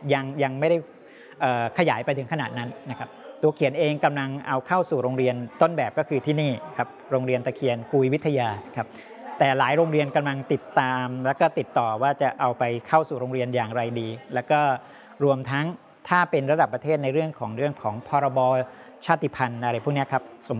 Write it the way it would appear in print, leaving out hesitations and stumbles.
ยังไม่ได้ขยายไปถึงขนาดนั้นนะครับตัวเขียนเองกำลังเอาเข้าสู่โรงเรียนต้นแบบก็คือที่นี่ครับโรงเรียนตะเคียนกุยวิทยาครับแต่หลายโรงเรียนกำลังติดตามแล้วก็ติดต่อว่าจะเอาไปเข้าสู่โรงเรียนอย่างไรดีแล้วก็รวมทั้งถ้าเป็นระดับประเทศในเรื่องของพรบชาติพันธุ์อะไรพวกนี้ครับ